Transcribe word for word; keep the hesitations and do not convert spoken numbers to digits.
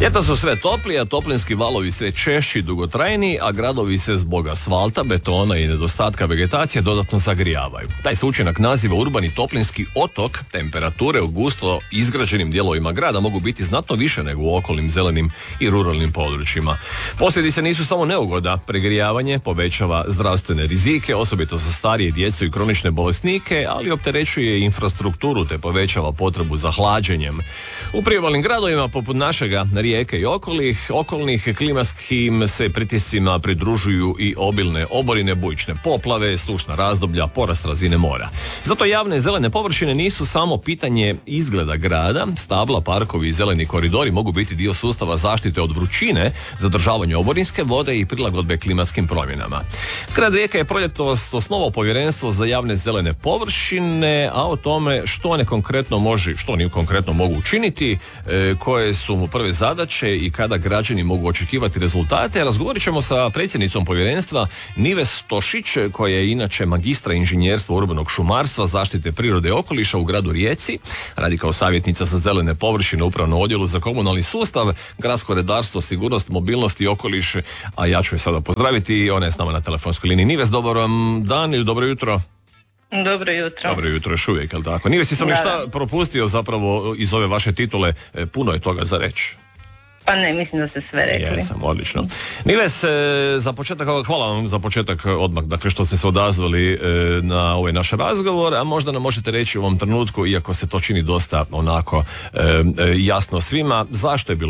Ljeta su sve toplije, a toplinski valovi sve češći i dugotrajniji, a gradovi se zbog asfalta, betona i nedostatka vegetacije dodatno zagrijavaju. Taj se učinak naziva urbani toplinski otok. Temperature u gusto izgrađenim dijelovima grada mogu biti znatno više nego u okolnim zelenim i ruralnim područjima. Posljedice nisu samo neugoda. Pregrijavanje povećava zdravstvene rizike, osobito za starije djecu i kronične bolesnike, ali opterećuje i infrastrukturu te povećava potrebu za hlađenjem. U priobalnim gradovima poput našega Rijeke i okolih, okolnih klimatskim se pritiscima pridružuju i obilne oborine, bujične poplave, sušna razdoblja, porast razine mora. Zato javne zelene površine nisu samo pitanje izgleda grada. Stabla, parkovi i zeleni koridori mogu biti dio sustava zaštite od vrućine, zadržavanje oborinske vode i prilagodbe klimatskim promjenama. Grad Rijeka je proljetos osnovao povjerenstvo za javne zelene površine, a o tome što one konkretno može, što oni konkretno mogu učiniti, e, koje su mu prve zadaće i kada građani mogu očekivati rezultate, razgovorit ćemo sa predsjednicom povjerenstva Nives Tošić, koja je inače magistra inženjerstva urbanog šumarstva, zaštite prirode i okoliša u gradu Rijeci, radi kao savjetnica za zelene površine u upravnom odjelu za komunalni sustav, gradsko redarstvo, sigurnost, mobilnost i okoliš, a ja ću je sada pozdraviti, ona je s nama na telefonskoj liniji. Nives, dobar vam dan ili dobro jutro? Dobro jutro. Dobro jutro, još uvijek, jel tako? Nives, sam li šta propustio zapravo iz ove vaše titule, puno je toga za reći. Pa ne, mislim da ste sve rekli. Jesam, odlično. Nives, za početak, hvala vam za početak odmah, dakle što ste se odazvali na ovaj naš razgovor, a možda nam možete reći u ovom trenutku, iako se to čini dosta onako jasno svima, zašto je bilo